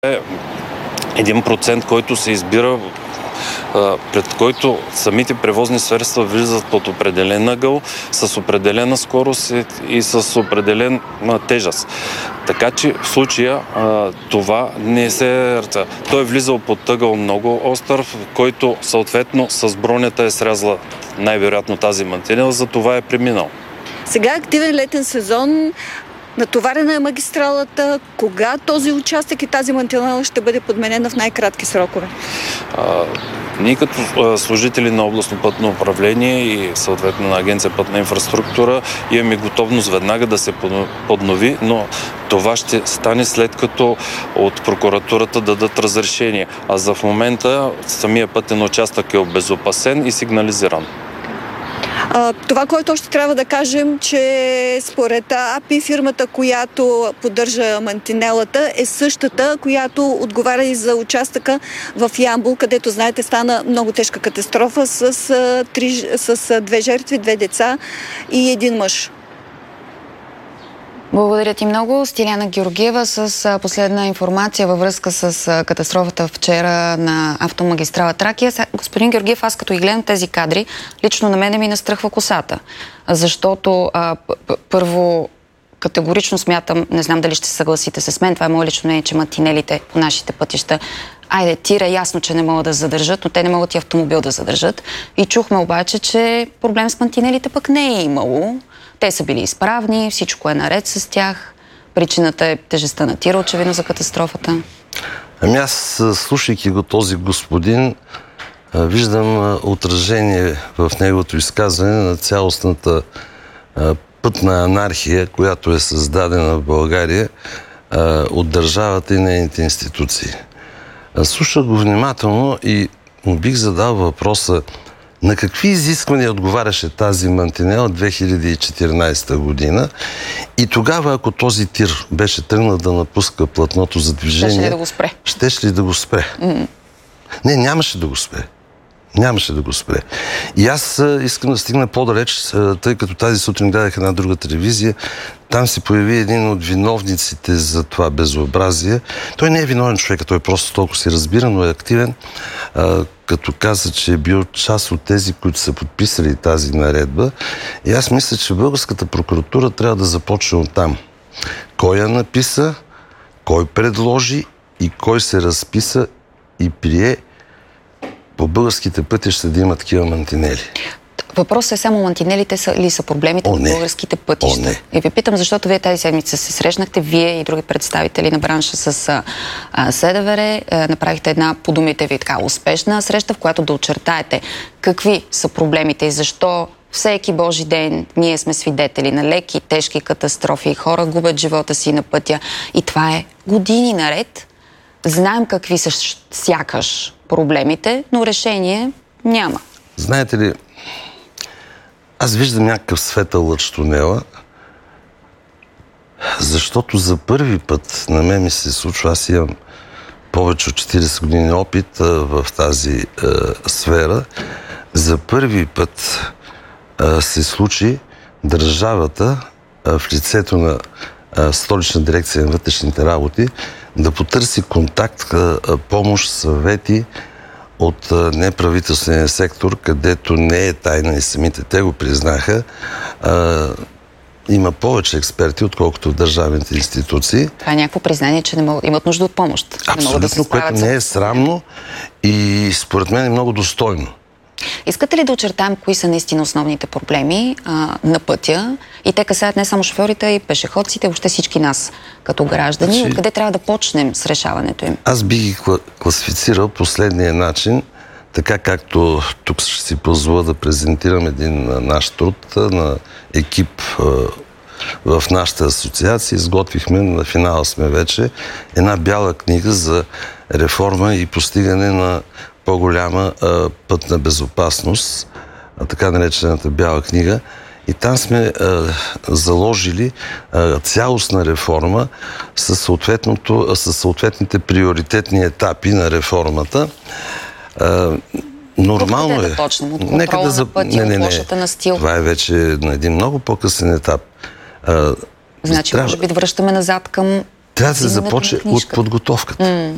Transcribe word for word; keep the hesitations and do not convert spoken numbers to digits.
е един процент, който се избира, пред който самите превозни средства влизат под определен ъгъл, с определена скорост и с определена тежест. Така че в случая това не се... Той е влизал под ъгъл много остър, който съответно с бронята е срязала най-вероятно тази мантинела, за това е преминал. Сега активен летен сезон, натоварена е магистралата. Кога този участък и тази мантинела ще бъде подменена в най-кратки срокове? А, ние като служители на областно пътно управление и съответно на Агенция пътна инфраструктура имаме готовност веднага да се поднови, но това ще стане след като от прокуратурата дадат разрешение. А за в момента самия пътен участък е обезопасен и сигнализиран. Това, което още трябва да кажем, че според АПИ фирмата, която поддържа мантинелата, е същата, която отговаря и за участъка в Ямбол, където, знаете, стана много тежка катастрофа с, три, с две жертви, две деца и един мъж. Благодаря ти много. Стиляна Георгиева с последна информация във връзка с катастрофата вчера на автомагистрала Тракия. Господин Георгиев, аз като и гледам тези кадри, лично на мене ми настръхва косата. Защото а, първо категорично смятам, не знам дали ще се съгласите с мен, това е мое лично мнение, че мантинелите по нашите пътища, айде, тира ясно, че не могат да задържат, но те не могат и автомобил да задържат. И чухме обаче, че проблем с мантинелите пък не е имало. Те са били изправни, всичко е наред с тях. Причината е тежестта на тира, очевидно, за катастрофата. Ами аз, слушайки го този господин, виждам отражение в неговото изказване на цялостната пътна анархия, която е създадена в България от държавата и нейните институции. Слушах го внимателно и му бих задал въпроса: на какви изисквания отговаряше тази мантинела две хиляди и четиринадесета година? И тогава, ако този тир беше тръгнал да напуска платното за движение... Щеше ли да го спре? Щеше ли да го спре? Mm-hmm. Не, нямаше да го спре. Нямаше да го спре. И аз а, искам да стигна по-далеч, а, тъй като тази сутрин гледах една друга телевизия. Там се появи един от виновниците за това безобразие. Той не е виновен човек, той просто толкова си разбира, но е активен, а, като каза, че е бил част от тези, които са подписали тази наредба. И аз мисля, че българската прокуратура трябва да започне от там. Кой я написа, кой предложи и кой се разписа и прие по българските пътища да има такива мантинели. Въпросът е само мантинелите са, ли са проблемите О, на българските пътища. О, и ви питам, защото вие тази седмица се срещнахте, вие и други представители на бранша с а, СДВР, а, направихте една, по думите ви, така успешна среща, в която да очертаете какви са проблемите и защо всеки Божи ден ние сме свидетели на леки, тежки катастрофи, хора губят живота си на пътя. И това е години наред. Знаем какви са сякаш проблемите, но решение няма. Знаете ли, аз виждам някакъв светъл лъч в тунела, защото за първи път на мен ми се случва, аз имам повече от четиридесет години опит а, в тази а, сфера, за първи път а, се случи държавата а, в лицето на а, Столична дирекция на вътрешните работи да потърси контакт, а, помощ, съвети от неправителствения сектор, където не е тайна и самите те го признаха. А, има повече експерти, отколкото в държавните институции. Това е някакво признание, че не могат, имат нужда от помощ. Абсолютно, не могат да се което не е срамно и според мен е много достойно. Искате ли да очертаем кои са наистина основните проблеми а, на пътя? И те касаят не само шофьорите, и пешеходците, въобще всички нас като граждани. Значи, откъде трябва да почнем с решаването им? Аз би ги класифицирал последния начин, така както тук ще си позволя да презентирам един наш труд на екип в нашата асоциация. Изготвихме, на финала сме вече, една бяла книга за реформа и постигане на по-голяма а, пътна безопасност, а, така наречената бяла книга. И там сме а, заложили а, цялостна реформа със, съответното, със съответните приоритетни етапи на реформата. А, нормално Откъде е. да почнем? От контрола да за... на пътя, не, не, не. от лошата настилка? Това е вече на един много по-късен етап. А, значи, трябва... може би да връщаме назад към... Трябва да се започне от подготовката. Mm.